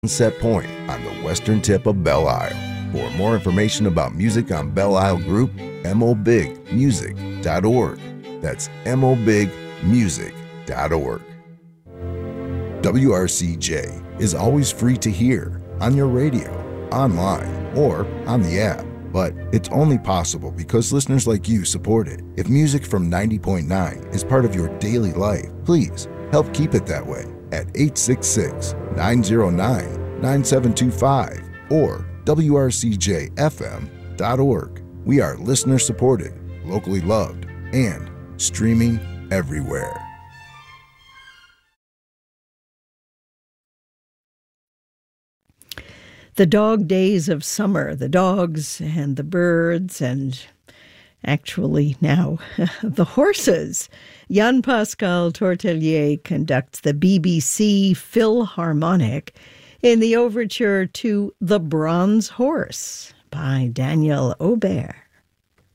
Sunset Point on the western tip of Belle Isle. For more information about music on Belle Isle Group, mobigmusic.org. That's mobigmusic.org. WRCJ is always free to hear on your radio, online, or on the app. But it's only possible because listeners like you support it. If music from 90.9 is part of your daily life, please help keep it that way at 866-909-9725 or WRCJFM.org. We are listener supported, locally loved, and streaming everywhere. The dog days of summer, the dogs and the birds, and actually now the horses. Jan-Pascal Tortelier conducts the BBC Philharmonic in the overture to The Bronze Horse by Daniel Aubert.